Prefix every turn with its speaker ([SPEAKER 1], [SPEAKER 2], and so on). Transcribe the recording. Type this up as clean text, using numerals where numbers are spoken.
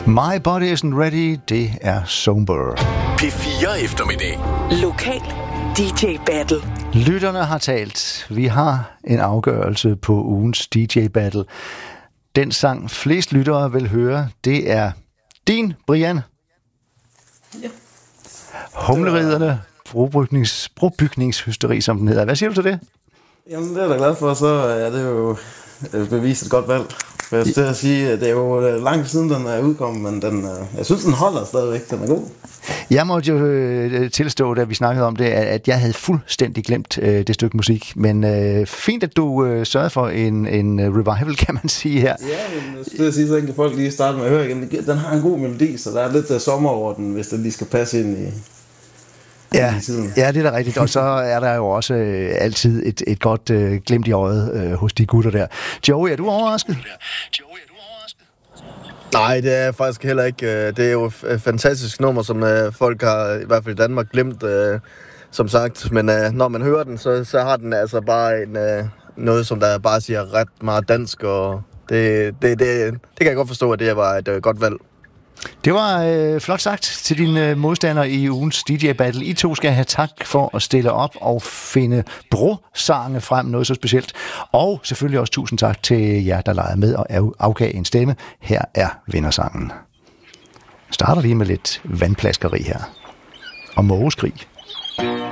[SPEAKER 1] My Body Isn't Ready, det er Somber.
[SPEAKER 2] P4 eftermiddag.
[SPEAKER 3] Lokal DJ Battle.
[SPEAKER 1] Lytterne har talt. Vi har en afgørelse på ugens DJ Battle. Den sang flest lyttere vil høre, det er din, Brian.
[SPEAKER 4] Ja.
[SPEAKER 1] Humleriderne, brobygningshysteri, som den hedder. Hvad siger du til det?
[SPEAKER 4] Jamen, det er jeg da glad for, så er det jo bevist et godt valg. For jeg skal sige, det er jo lang siden, den er udkommet, men jeg synes, den holder stadigvæk. Den er god.
[SPEAKER 1] Jeg måtte jo tilstå, da vi snakkede om det, at jeg havde fuldstændig glemt det stykke musik. Men fint, at du sørgede for en revival, kan man sige her.
[SPEAKER 4] Ja, men jeg skulle sige, så kan folk lige starte med at høre igen. Den har en god melodi, så der er lidt sommer over den, hvis den lige skal passe ind i...
[SPEAKER 1] Ja, det er da rigtigt, og så er der jo også altid et godt glimt i øjet hos de gutter der. Joey, er du overrasket?
[SPEAKER 5] Nej, det er jeg faktisk heller ikke. Det er jo et fantastisk nummer, som folk har, i hvert fald i Danmark, glemt, som sagt. Men når man hører den, så har den altså bare noget, som der bare siger ret meget dansk, og det kan jeg godt forstå, at det var et godt valg.
[SPEAKER 1] Det var flot sagt til dine modstandere i ugens DJ Battle. I to skal have tak for at stille op og finde brosange frem, noget så specielt. Og selvfølgelig også tusind tak til jer, der legede med og afgav en stemme. Her er vindersangen. Starter lige med lidt vandplaskeri her. Og mågeskrig.